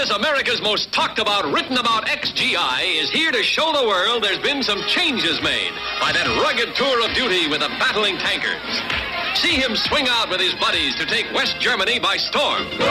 Yes, America's most talked about, written about ex-GI is here to show the world there's been some changes made by that rugged tour of duty with the battling tankers. See him swing out with his buddies to take West Germany by storm.